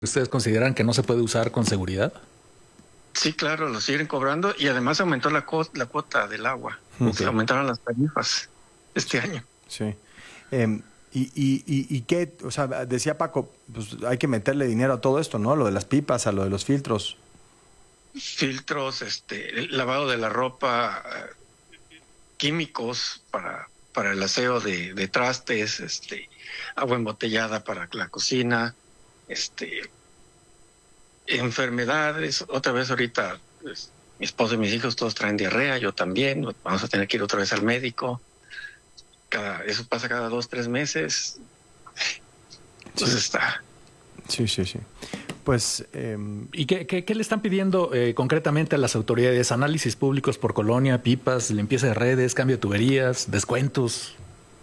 ¿Ustedes consideran que no se puede usar con seguridad? Sí, claro, lo siguen cobrando y además aumentó la cuota del agua. Se aumentaron las tarifas este año. Sí. ¿Y qué? O sea, decía Paco, pues hay que meterle dinero a todo esto, ¿no? Lo de las pipas, a lo de los filtros. Filtros, el lavado de la ropa, químicos para el aseo de trastes, agua embotellada para la cocina, enfermedades. Otra vez ahorita, pues, mi esposo y mis hijos todos traen diarrea, yo también. Vamos a tener que ir otra vez al médico. Eso pasa cada 2-3 meses. Entonces está. Sí. Pues, ¿Y qué le están pidiendo concretamente a las autoridades? ¿Análisis públicos por colonia, pipas, limpieza de redes, cambio de tuberías, descuentos?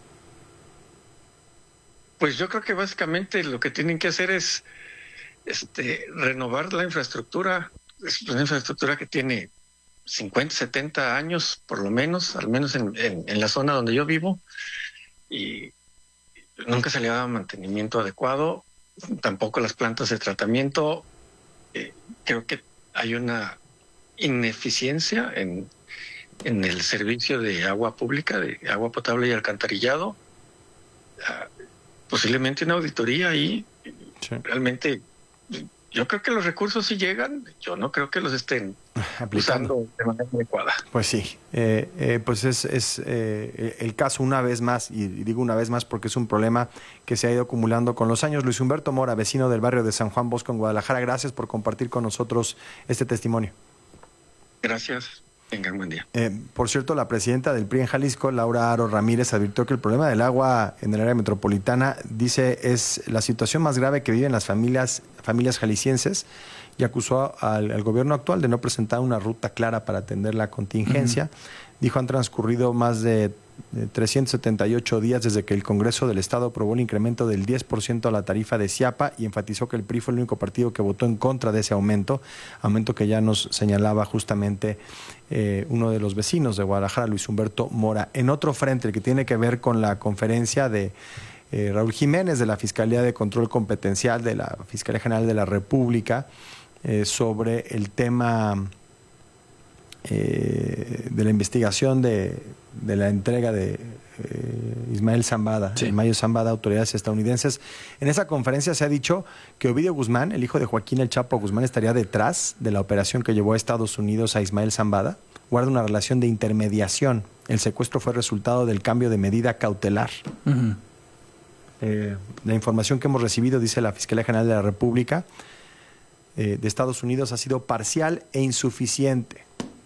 Pues yo creo que básicamente lo que tienen que hacer es renovar la infraestructura. Es una infraestructura que tiene 50, 70 años, por lo menos, al menos en la zona donde yo vivo, y nunca se le ha dado mantenimiento adecuado, tampoco las plantas de tratamiento. Creo que hay una ineficiencia en el servicio de agua pública, de agua potable y alcantarillado. Posiblemente una auditoría ahí. Sí. Realmente yo creo que los recursos sí llegan, yo no creo que los estén usando de manera adecuada. Pues sí, pues es el caso una vez más, y digo una vez más porque es un problema que se ha ido acumulando con los años. Luis Humberto Mora, vecino del barrio de San Juan Bosco en Guadalajara, gracias por compartir con nosotros este testimonio. Gracias. Tengan buen día. Por cierto, la presidenta del PRI en Jalisco, Laura Aro Ramírez, advirtió que el problema del agua en el área metropolitana, dice, es la situación más grave que viven las familias jaliscienses, y acusó al gobierno actual de no presentar una ruta clara para atender la contingencia. Dijo, han transcurrido más de 378 días desde que el Congreso del Estado aprobó el incremento del 10% a la tarifa de Ciapa, y enfatizó que el PRI fue el único partido que votó en contra de ese aumento que ya nos señalaba justamente uno de los vecinos de Guadalajara, Luis Humberto Mora. En otro frente, el que tiene que ver con la conferencia de Raúl Jiménez de la Fiscalía de Control Competencial de la Fiscalía General de la República sobre el tema de la investigación de la entrega de Ismael Zambada, sí. Mayo Zambada, a autoridades estadounidenses. En esa conferencia se ha dicho que Ovidio Guzmán, el hijo de Joaquín El Chapo Guzmán, estaría detrás de la operación que llevó a Estados Unidos a Ismael Zambada. Guarda una relación de intermediación. El secuestro fue resultado del cambio de medida cautelar. La información que hemos recibido, dice la Fiscalía General de la República de Estados Unidos, ha sido parcial e insuficiente.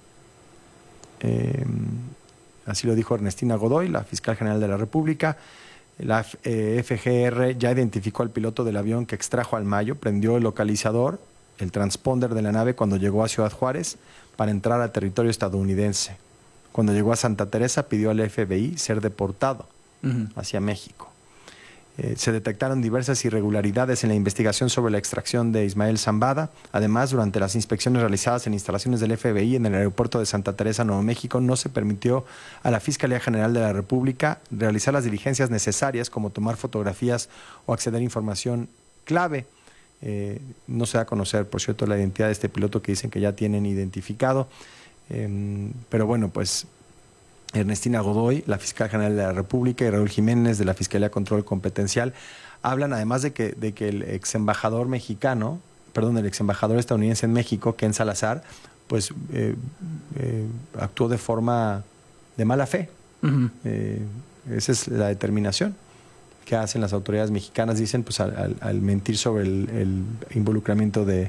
Así lo dijo Ernestina Godoy, la fiscal general de la República. La FGR ya identificó al piloto del avión que extrajo al Mayo, prendió el localizador, el transponder de la nave cuando llegó a Ciudad Juárez para entrar al territorio estadounidense. Cuando llegó a Santa Teresa pidió al FBI ser deportado hacia México. Se detectaron diversas irregularidades en la investigación sobre la extracción de Ismael Zambada. Además, durante las inspecciones realizadas en instalaciones del FBI en el aeropuerto de Santa Teresa, Nuevo México, no se permitió a la Fiscalía General de la República realizar las diligencias necesarias, como tomar fotografías o acceder a información clave. No se da a conocer, por cierto, la identidad de este piloto que dicen que ya tienen identificado. Pero bueno, pues Ernestina Godoy, la fiscal general de la República, y Raúl Jiménez, de la Fiscalía de Control Competencial, hablan además de que el ex embajador estadounidense en México, Ken Salazar, pues actuó de forma de mala fe. Esa es la determinación que hacen las autoridades mexicanas, dicen, pues al mentir sobre el involucramiento de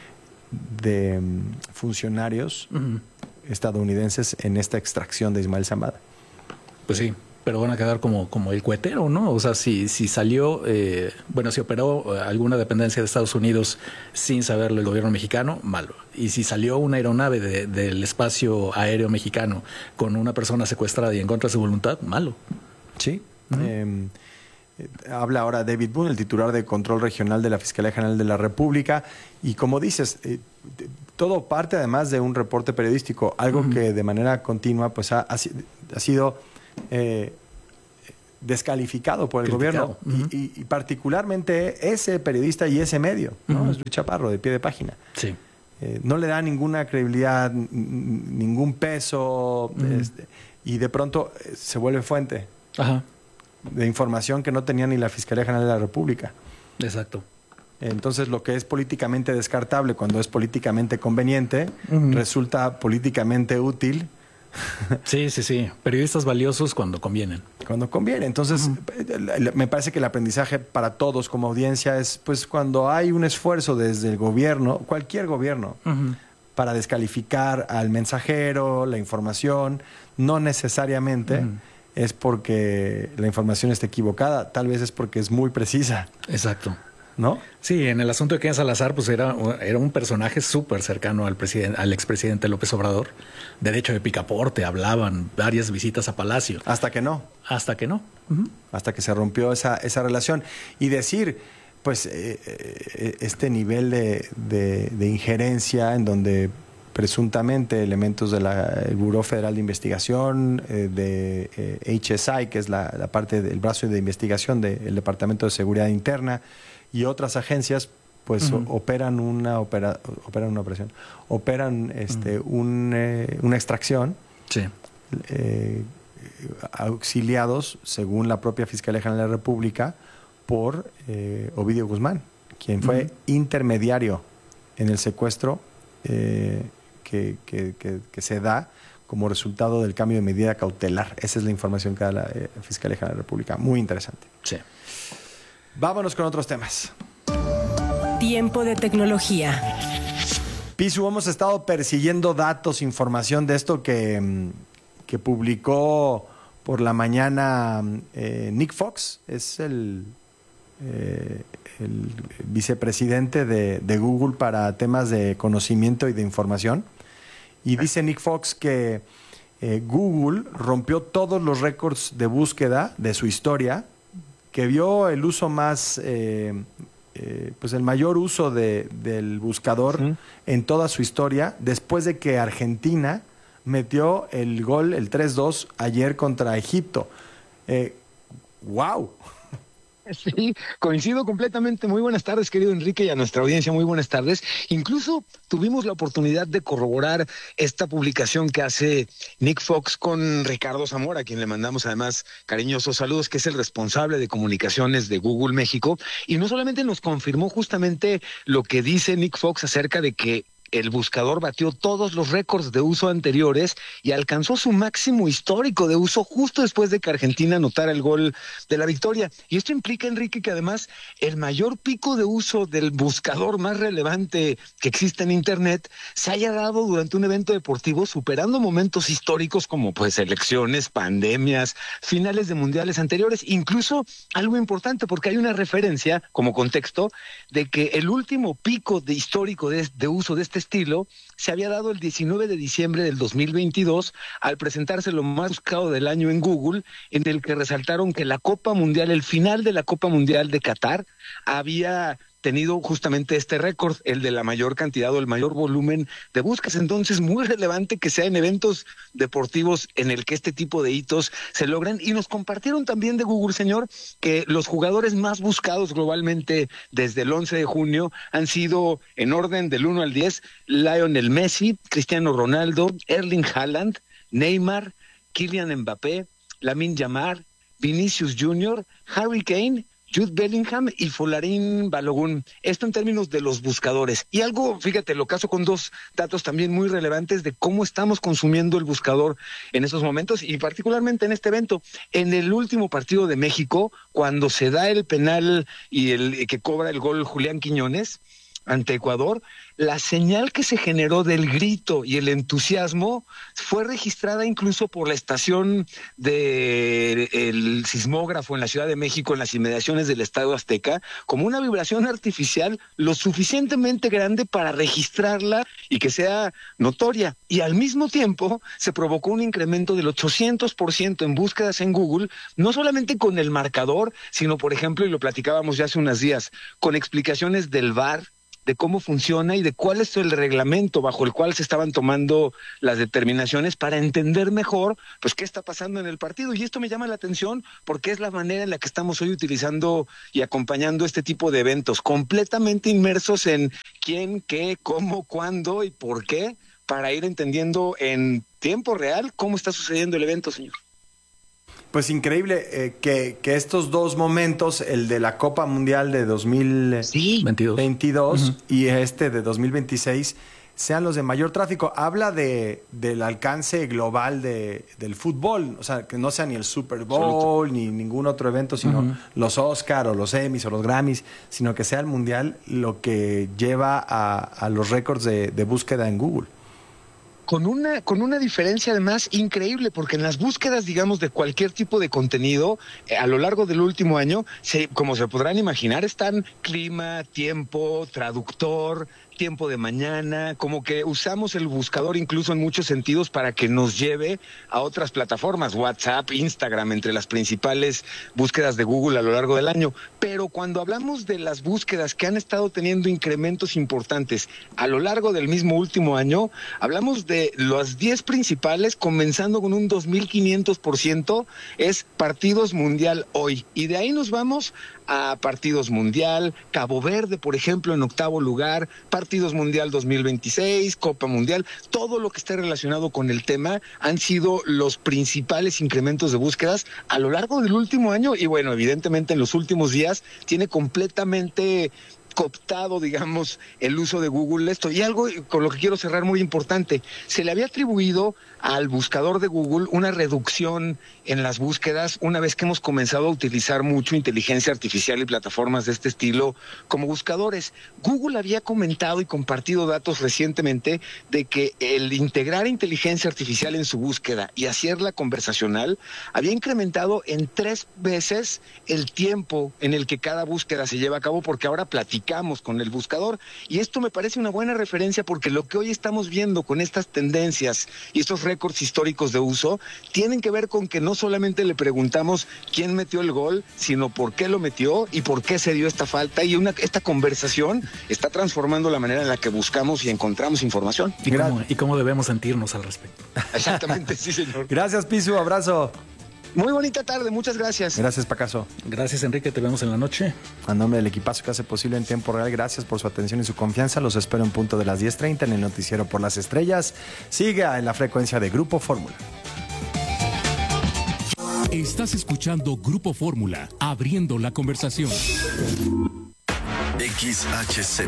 funcionarios estadounidenses en esta extracción de Ismael Zambada. Pues sí, pero van a quedar como el cuetero, ¿no? O sea, si salió, si operó alguna dependencia de Estados Unidos sin saberlo el gobierno mexicano, malo. Y si salió una aeronave del espacio aéreo mexicano con una persona secuestrada y en contra de su voluntad, malo. Sí. Habla ahora David Boone, el titular de Control Regional de la Fiscalía General de la República, y como dices, todo parte además de un reporte periodístico, algo que de manera continua pues ha sido descalificado por el Criticado. gobierno y particularmente ese periodista y ese medio, ¿no? Es Luis Chaparro, de pie de página. Sí. No le da ninguna credibilidad, ningún peso, y de pronto se vuelve fuente Ajá. de información que no tenía ni la Fiscalía General de la República. Exacto. Entonces, lo que es políticamente descartable cuando es políticamente conveniente, resulta políticamente útil Sí. Periodistas valiosos cuando convienen. cuando conviene. Entonces, me parece que el aprendizaje para todos como audiencia es, pues, cuando hay un esfuerzo desde el gobierno, cualquier gobierno, para descalificar al mensajero, la información, no necesariamente es porque la información esté equivocada, tal vez es porque es muy precisa, Exacto. ¿no? Sí, en el asunto de Ken Salazar, pues era un personaje súper cercano al expresidente López Obrador. De hecho, de picaporte, hablaban varias visitas a Palacio. Hasta que no. Hasta que no. Hasta que se rompió esa relación. Y decir, pues, este nivel de injerencia en donde presuntamente elementos del Buró Federal de Investigación, de HSI, que es la parte del brazo de investigación del Departamento de Seguridad Interna, y otras agencias, pues operan una extracción, Sí. auxiliados, según la propia Fiscalía General de la República, por Ovidio Guzmán, quien fue intermediario en el secuestro que se da como resultado del cambio de medida cautelar. Esa es la información que da la Fiscalía General de la República. Muy interesante. Sí. Vámonos con otros temas. Tiempo de tecnología. Pisu, hemos estado persiguiendo datos, información de esto que publicó por la mañana Nick Fox, es el vicepresidente de Google para temas de conocimiento y de información. Y dice Nick Fox que Google rompió todos los récords de búsqueda de su historia, que vio el uso más, pues el mayor uso del buscador en toda su historia, después de que Argentina metió el gol, el 3-2, ayer contra Egipto. ¡Wow! Sí, coincido completamente. Muy buenas tardes, querido Enrique, y a nuestra audiencia, muy buenas tardes. Incluso tuvimos la oportunidad de corroborar esta publicación que hace Nick Fox con Ricardo Zamora, a quien le mandamos además cariñosos saludos, que es el responsable de comunicaciones de Google México. Y no solamente nos confirmó justamente lo que dice Nick Fox acerca de que el buscador batió todos los récords de uso anteriores y alcanzó su máximo histórico de uso justo después de que Argentina anotara el gol de la victoria. Y esto implica, Enrique, que además el mayor pico de uso del buscador más relevante que existe en Internet se haya dado durante un evento deportivo, superando momentos históricos como pues elecciones, pandemias, finales de mundiales anteriores. Incluso algo importante, porque hay una referencia como contexto de que el último pico de histórico de uso de este estilo se había dado el 19 de diciembre del 2022 al presentarse lo más buscado del año en Google, en el que resaltaron que la Copa Mundial, el final de la Copa Mundial de Qatar, había tenido justamente este récord, el de la mayor cantidad o el mayor volumen de búsquedas. Entonces, muy relevante que sea en eventos deportivos en el que este tipo de hitos se logran. Y nos compartieron también de Google, señor, que los jugadores más buscados globalmente desde el 11 de junio han sido, en orden del 1 al 10, Lionel Messi, Cristiano Ronaldo, Erling Haaland, Neymar, Kylian Mbappé, Lamine Yamal, Vinicius Jr., Harry Kane, Jude Bellingham y Folarin Balogun. Esto en términos de los buscadores. Y algo, fíjate, lo caso con dos datos también muy relevantes de cómo estamos consumiendo el buscador en estos momentos y particularmente en este evento. En el último partido de México, cuando se da el penal y el que cobra el gol Julián Quiñones ante Ecuador, la señal que se generó del grito y el entusiasmo fue registrada incluso por la estación del sismógrafo en la Ciudad de México, en las inmediaciones del Estadio Azteca, como una vibración artificial lo suficientemente grande para registrarla y que sea notoria. Y al mismo tiempo se provocó un incremento del 800% en búsquedas en Google, no solamente con el marcador, sino, por ejemplo, y lo platicábamos ya hace unos días, con explicaciones del VAR, de cómo funciona y de cuál es el reglamento bajo el cual se estaban tomando las determinaciones para entender mejor pues qué está pasando en el partido. Y esto me llama la atención porque es la manera en la que estamos hoy utilizando y acompañando este tipo de eventos, completamente inmersos en quién, qué, cómo, cuándo y por qué, para ir entendiendo en tiempo real cómo está sucediendo el evento, señor. Pues increíble que estos dos momentos, el de la Copa Mundial de 2022 y este de 2026, sean los de mayor tráfico. Habla del alcance global del fútbol, o sea, que no sea ni el Super Bowl ni ningún otro evento, sino los Oscar o los Emmys o los Grammys, sino que sea el Mundial lo que lleva a los récords de búsqueda en Google. Con una diferencia además increíble, porque en las búsquedas, digamos, de cualquier tipo de contenido, a lo largo del último año, como se podrán imaginar, están clima, tiempo, traductor, tiempo de mañana, como que usamos el buscador incluso en muchos sentidos para que nos lleve a otras plataformas, WhatsApp, Instagram, entre las principales búsquedas de Google a lo largo del año. Pero cuando hablamos de las búsquedas que han estado teniendo incrementos importantes a lo largo del mismo último año, hablamos de las 10 principales, comenzando con un 2500%, es partidos mundial hoy. Y de ahí nos vamos a partidos mundial, Cabo Verde, por ejemplo, en 8º lugar, partidos mundial 2026, Copa Mundial, todo lo que esté relacionado con el tema han sido los principales incrementos de búsquedas a lo largo del último año y bueno, evidentemente en los últimos días tiene completamente cooptado, digamos, el uso de Google esto. Y algo con lo que quiero cerrar muy importante, se le había atribuido al buscador de Google una reducción en las búsquedas una vez que hemos comenzado a utilizar mucho inteligencia artificial y plataformas de este estilo como buscadores. Google había comentado y compartido datos recientemente de que el integrar inteligencia artificial en su búsqueda y hacerla conversacional había incrementado en 3 veces el tiempo en el que cada búsqueda se lleva a cabo, porque ahora platicamos con el buscador. Y esto me parece una buena referencia porque lo que hoy estamos viendo con estas tendencias y estos récords históricos de uso tienen que ver con que no solamente le preguntamos quién metió el gol, sino por qué lo metió y por qué se dio esta falta. Y esta conversación está transformando la manera en la que buscamos y encontramos información. ¿Y cómo debemos sentirnos al respecto? Exactamente, sí, señor. Gracias, Pisu, abrazo. Muy bonita tarde, muchas gracias. Gracias, Pacaso. Gracias, Enrique, te vemos en la noche. A nombre del equipazo que hace posible en tiempo real, gracias por su atención y su confianza. Los espero en punto de las 10:30 en el noticiero Por las Estrellas. Siga en la frecuencia de Grupo Fórmula. Estás escuchando Grupo Fórmula, abriendo la conversación. XHZ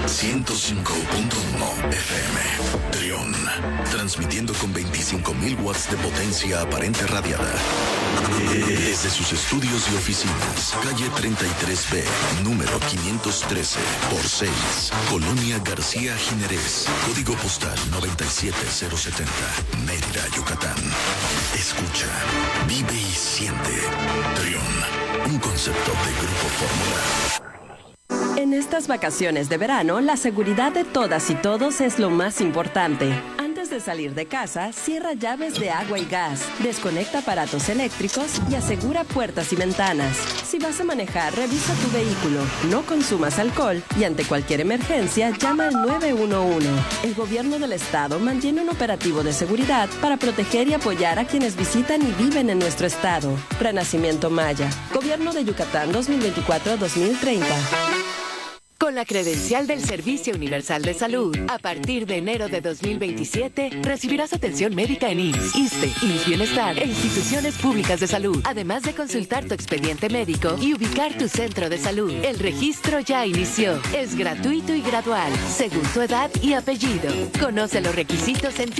105.1 FM Trión, transmitiendo con 25,000 watts de potencia aparente radiada desde sus estudios y oficinas, calle 33B, número 513 por 6, Colonia García Jiménez, código postal 97070, Mérida, Yucatán. Escucha, vive y siente. Trión, un concepto de Grupo Fórmula. En estas vacaciones de verano, la seguridad de todas y todos es lo más importante. Antes de salir de casa, cierra llaves de agua y gas, desconecta aparatos eléctricos y asegura puertas y ventanas. Si vas a manejar, revisa tu vehículo, no consumas alcohol y ante cualquier emergencia, llama al 911. El gobierno del estado mantiene un operativo de seguridad para proteger y apoyar a quienes visitan y viven en nuestro estado. Renacimiento Maya, Gobierno de Yucatán 2024-2030. Con la credencial del Servicio Universal de Salud, a partir de enero de 2027, recibirás atención médica en IMSS, ISSSTE, IMSS Bienestar e instituciones públicas de salud, además de consultar tu expediente médico y ubicar tu centro de salud. El registro ya inició. Es gratuito y gradual, según tu edad y apellido. Conoce los requisitos en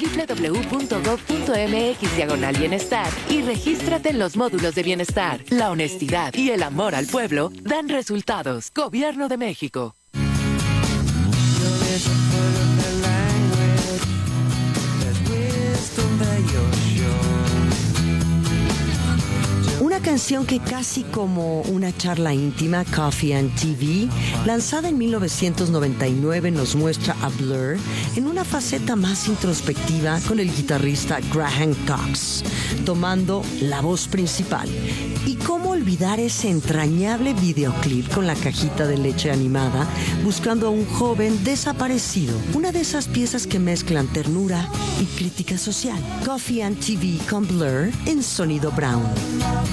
www.gov.mx/bienestar y regístrate en los módulos de bienestar. La honestidad y el amor al pueblo dan resultados. Gobierno de México. Una canción que casi como una charla íntima, Coffee and TV, lanzada en 1999, nos muestra a Blur en una faceta más introspectiva con el guitarrista Graham Cox, tomando la voz principal y cómo olvidar ese entrañable videoclip con la cajita de leche animada buscando a un joven desaparecido. Una de esas piezas que mezclan ternura y crítica social. Coffee and TV con Blur en Sonido Brown.